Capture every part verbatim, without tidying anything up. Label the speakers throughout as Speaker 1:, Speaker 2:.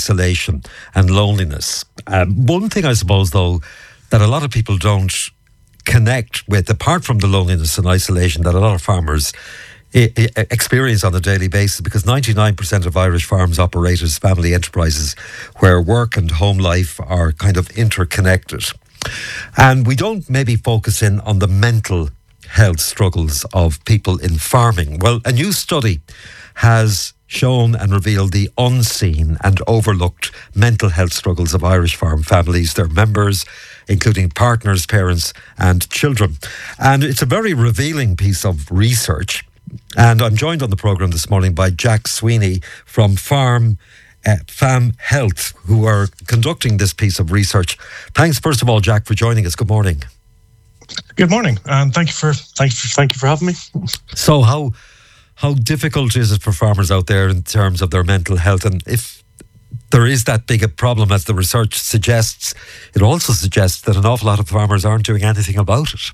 Speaker 1: isolation and loneliness. Um, one thing, I suppose, though, that a lot of people don't connect with, apart from the loneliness and isolation that a lot of farmers I- I experience on a daily basis, because ninety-nine percent of Irish farms operate as family enterprises where work and home life are kind of interconnected. And we don't maybe focus in on the mental health struggles of people in farming. Well, a new study has shown and revealed the unseen and overlooked mental health struggles of Irish farm families, their members, including partners, parents and children. And it's a very revealing piece of research. And I'm joined on the programme this morning by Jack Sweeney from Farm uh, Fam Health, who are conducting this piece of research. Thanks, first of all, Jack, for joining us. Good morning.
Speaker 2: Good morning, and thank you for thank you for, thank you for having me.
Speaker 1: So, how how difficult is it for farmers out there in terms of their mental health? And if there is that big a problem as the research suggests, it also suggests that an awful lot of farmers aren't doing anything about it.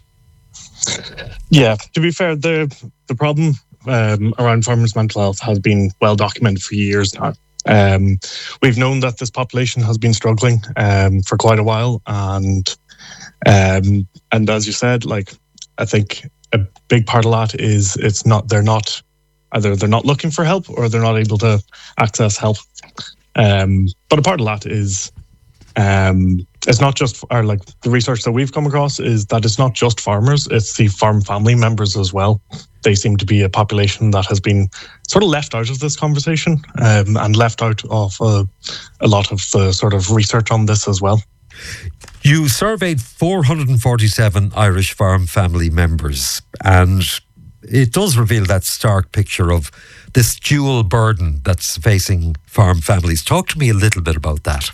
Speaker 2: Yeah, to be fair, the the problem um, around farmers' mental health has been well documented for years now. Um, we've known that this population has been struggling um, for quite a while, and um, and as you said, like I think a big part of that is it's not they're not either they're not looking for help or they're not able to access help. Um, but a part of that is um, it's not just our like the research that we've come across is that it's not just farmers; it's the farm family members as well. They seem to be a population that has been sort of left out of this conversation um, and left out of uh, a lot of the sort of research on this as well.
Speaker 1: You surveyed four hundred forty-seven Irish farm family members, and it does reveal that stark picture of this dual burden that's facing farm families. Talk to me a little bit about that.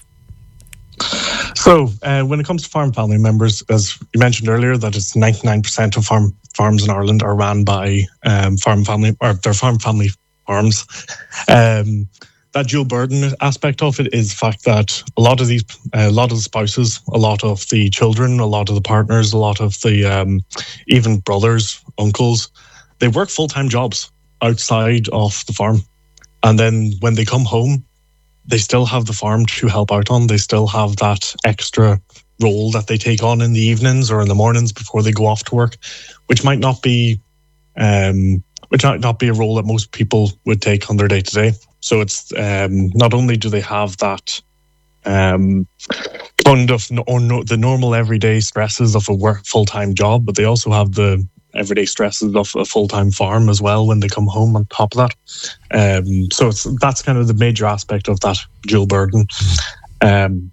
Speaker 2: So, uh, when it comes to farm family members, as you mentioned earlier, that it's ninety-nine percent of farm farms in Ireland are run by um, farm family or their farm family farms. Um, that dual burden aspect of it is the fact that a lot of these, a lot of the spouses, a lot of the children, a lot of the partners, a lot of the um, even brothers, uncles, they work full-time jobs outside of the farm, and then when they come home, they still have the farm to help out on. They still have that extra role that they take on in the evenings or in the mornings before they go off to work, which might not be, um, which might not be a role that most people would take on their day to day. So it's um, not only do they have that um, component of no, or no, the normal everyday stresses of a work full time job, but they also have the everyday stresses of a full-time farm as well when they come home on top of that. Um, so it's, that's kind of the major aspect of that dual burden. Um,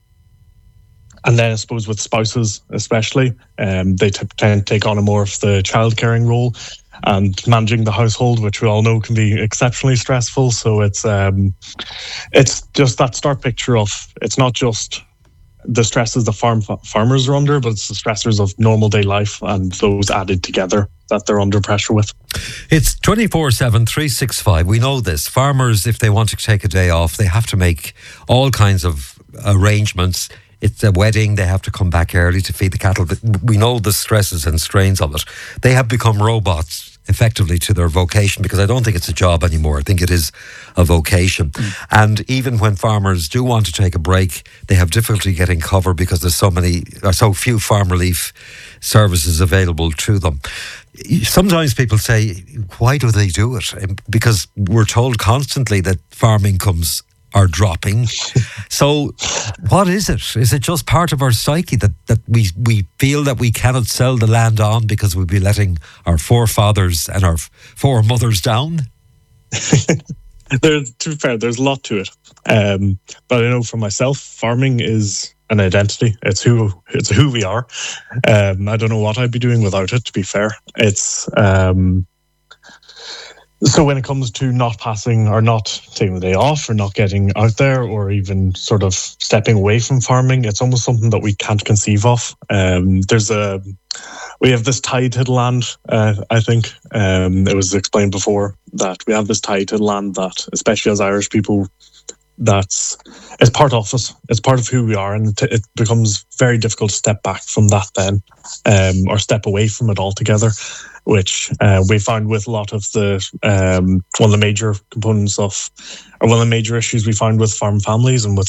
Speaker 2: and then I suppose with spouses especially, um, they t- tend to take on a more of the child caring role and managing the household, which we all know can be exceptionally stressful. So it's um, it's just that stark picture of it's not just the stresses the farm farmers are under, but it's the stressors of normal day life and those added together that they're under pressure with.
Speaker 1: It's twenty-four seven, three sixty-five. We know this. Farmers, if they want to take a day off, they have to make all kinds of arrangements. It's a wedding, they have to come back early to feed the cattle. But we know the stresses and strains of it. They have become robots effectively to their vocation, because I don't think it's a job anymore. I think it is a vocation. Mm. And even when farmers do want to take a break, they have difficulty getting cover because there's so many, or so few farm relief services available to them. Sometimes people say, why do they do it? Because we're told constantly that farm incomes are dropping. So what is it? Is it just part of our psyche that, that we, we feel that we cannot sell the land on because we'll be letting our forefathers and our foremothers down?
Speaker 2: There's, to be fair, there's a lot to it. Um, but I know for myself, farming is an identity. It's who it's who we are. Um, I don't know what I'd be doing without it, to be fair. It's... Um, So when it comes to not passing or not taking the day off or not getting out there or even sort of stepping away from farming, it's almost something that we can't conceive of. Um, there's a, we have this tie to the land, uh, I think. Um, it was explained before that we have this tie to the land that, especially as Irish people, that's it's part of us. It's part of who we are, and it, it becomes very difficult to step back from that then, um, or step away from it altogether. Which uh, we found with a lot of the um, one of the major components of, or one of the major issues we found with farm families and with